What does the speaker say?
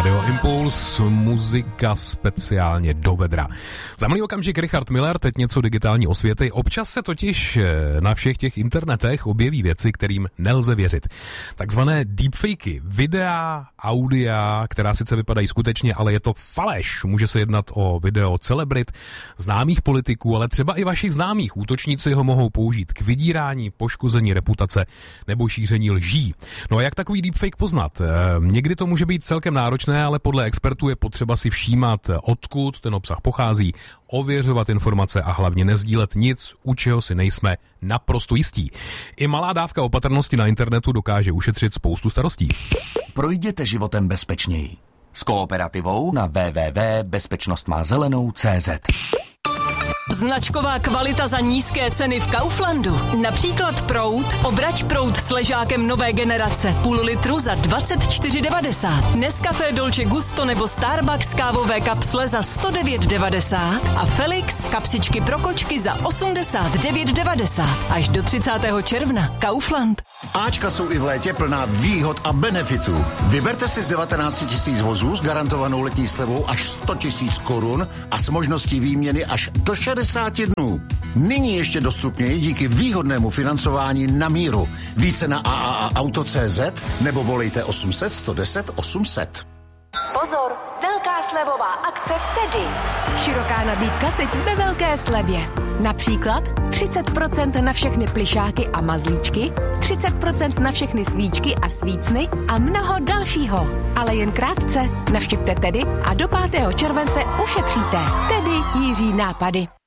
Radio Impuls, muzika speciálně do vedra. Za malý okamžik Richard Miller, teď něco digitální osvěty. Občas se totiž na všech těch internetech objeví věci, kterým nelze věřit. Takzvané deepfakey, videa, audia, která sice vypadají skutečně, ale je to faleš. Může se jednat o video celebrit, známých politiků, ale třeba i vašich známých. Útočníci ho mohou použít k vydírání, poškození reputace nebo šíření lží. No a jak takový deepfake poznat? Někdy to může být celkem náročné, ale podle expertů je potřeba si všímat, odkud ten obsah pochází, ověřovat informace a hlavně nezdílet nic, u čeho si nejsme naprosto jistí. I malá dávka opatrnosti na internetu dokáže ušetřit spoustu starostí. Projděte životem bezpečněji. S Kooperativou na www.bezpečnostmázelenou.cz. Značková kvalita za nízké ceny v Kauflandu. Například proud, obrať proud s ležákem nové generace, půl litru za 24,90. Nescafé Dolce Gusto nebo Starbucks kávové kapsle za 109,90 a Felix kapsičky pro kočky za 89,90. Až do 30. června. Kaufland. Ačka jsou i v létě plná výhod a benefitů. Vyberte si z 19 000 vozů s garantovanou letní slevou až 100 000 korun a s možností výměny až do 60 dnů. Nyní ještě dostupněji díky výhodnému financování na míru. Více na AAAauto.cz nebo volejte 800 110 800. Pozor, velká slevová akce v Tedy. Široká nabídka teď ve velké slevě. Například 30% na všechny plyšáky a mazlíčky, 30% na všechny svíčky a svícny a mnoho dalšího. Ale jen krátce. Navštivte Tedy a do 5. července ušetříte. Tedy Jiří nápady.